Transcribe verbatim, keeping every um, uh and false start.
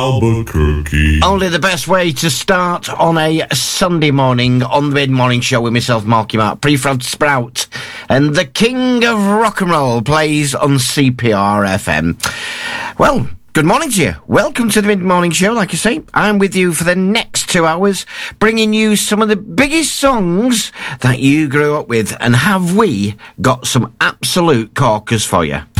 Albuquerque. Only the best way to start on a Sunday morning on the mid-morning show with myself, Marky Mark, Prefab Sprout, and the king of rock and roll plays on C P R F M. Well, good morning to you. Welcome to the mid-morning show. Like I say, I'm with you for the next two hours, bringing you some of the biggest songs that you grew up with. And have we got some absolute corkers for you?